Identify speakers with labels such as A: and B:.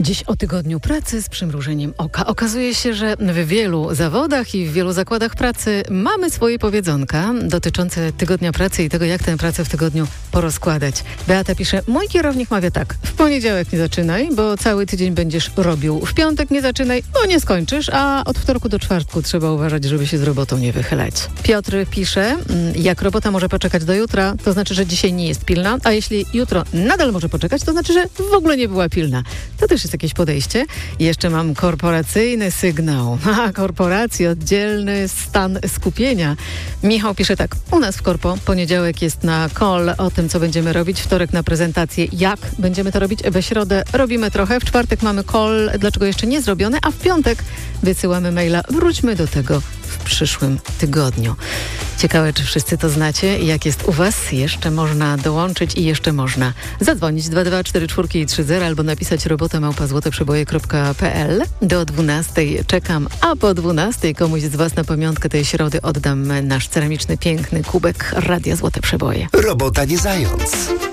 A: Dziś o tygodniu pracy z przymrużeniem oka. Okazuje się, że w wielu zawodach i w wielu zakładach pracy mamy swoje powiedzonka dotyczące tygodnia pracy i tego, jak tę pracę w tygodniu porozkładać. Beata pisze, mój kierownik mawia tak, w poniedziałek nie zaczynaj, bo cały tydzień będziesz robił. W piątek nie zaczynaj, bo nie skończysz, a od wtorku do czwartku trzeba uważać, żeby się z robotą nie wychylać. Piotr pisze, jak robota może poczekać do jutra, to znaczy, że dzisiaj nie jest pilna, a jeśli jutro nadal może poczekać, to znaczy, że w ogóle nie była pilna. To też jest jakieś podejście. Jeszcze mam korporacyjny sygnał. Korporacji, oddzielny stan skupienia. Michał pisze tak. U nas w korpo poniedziałek jest na call o tym, co będziemy robić. Wtorek na prezentację, jak będziemy to robić. We środę robimy trochę. W czwartek mamy call, dlaczego jeszcze nie zrobione, a w piątek wysyłamy maila. Wróćmy do tego w przyszłym tygodniu. Ciekawe, czy wszyscy to znacie i jak jest u was. Jeszcze można dołączyć i jeszcze można zadzwonić 224430 albo napisać robota@złoteprzeboje.pl. Do 12 czekam, a po 12 komuś z was na pamiątkę tej środy oddam nasz ceramiczny, piękny kubek Radia Złote Przeboje.
B: Robota nie zając.